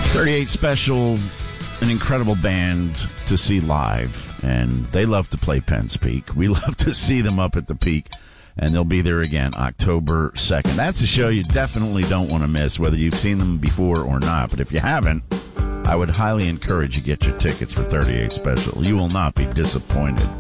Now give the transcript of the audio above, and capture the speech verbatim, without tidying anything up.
thirty-eight Special, an incredible band to see live, and they love to play Penn's Peak. We love to see them up at the Peak, and they'll be there again October second. That's a show you definitely don't want to miss, whether you've seen them before or not. But if you haven't, I would highly encourage you to get your tickets for thirty-eight Special. You will not be disappointed.